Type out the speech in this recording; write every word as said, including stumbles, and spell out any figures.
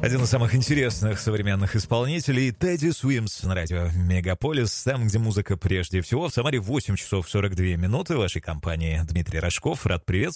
Один из самых интересных современных исполнителей — Тедди Суимс на радио Мегаполис, там, где музыка прежде всего. В Самаре восемь часов сорок две минуты. В вашей компании Дмитрий Рожков. Рад приветствовать.